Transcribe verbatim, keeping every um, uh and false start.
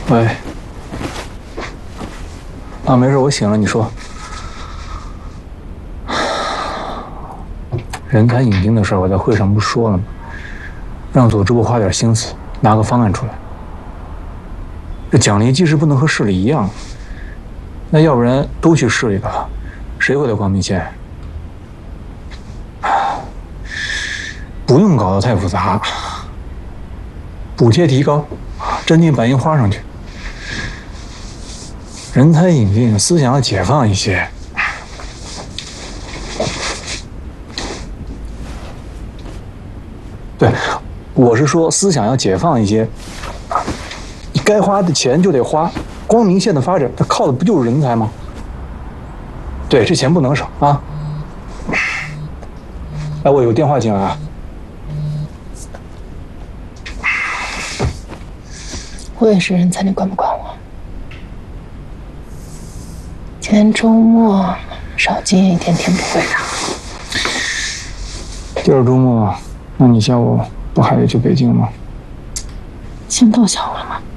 喂。啊，没事，我醒了。你说。人才引进的事儿，我在会上不是说了吗？让组织部花点心思，拿个方案出来。这奖励机制不能和市里一样，那要不然都去市里了，谁会来光明县？不用搞得太复杂，补贴提高，真金白银花上去。人才引进，思想要解放一些。对，我是说思想要解放一些，该花的钱就得花。光明县的发展，它靠的不就是人才吗？对，这钱不能少啊！哎，我有电话进来啊。 我也是人才，你管不管我？今天周末少进一天，天不会的。 第二周末，那你下午不还得去北京吗？ 先到下午了吗？